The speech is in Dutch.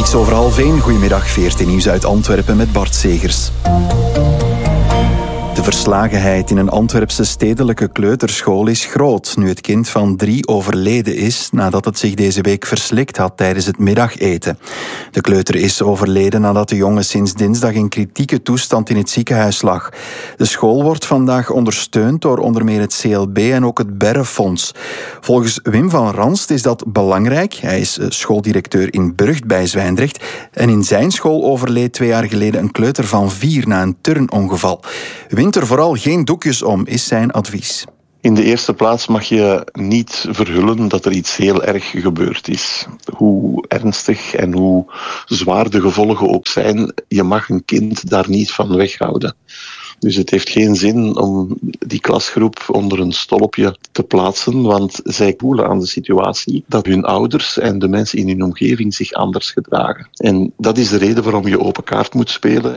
Iets over 12:30. Goedemiddag, VRT Nieuws uit Antwerpen met Bart Segers. De verslagenheid in een Antwerpse stedelijke kleuterschool is groot nu het kind van 3 overleden is nadat het zich deze week verslikt had tijdens het middageten. De kleuter is overleden nadat de jongen sinds dinsdag in kritieke toestand in het ziekenhuis lag. De school wordt vandaag ondersteund door onder meer het CLB en ook het Berrefonds. Volgens Wim van Ranst is dat belangrijk. Hij is schooldirecteur in Burgt bij Zwijndrecht en in zijn school overleed 2 jaar geleden een kleuter van 4 na een turnongeval. Wint er vooral geen doekjes om, is zijn advies. In de eerste plaats mag je niet verhullen dat er iets heel erg gebeurd is. Hoe ernstig en hoe zwaar de gevolgen ook zijn, je mag een kind daar niet van weghouden. Dus het heeft geen zin om die klasgroep onder een stolpje te plaatsen, want zij voelen aan de situatie dat hun ouders en de mensen in hun omgeving zich anders gedragen. En dat is de reden waarom je open kaart moet spelen.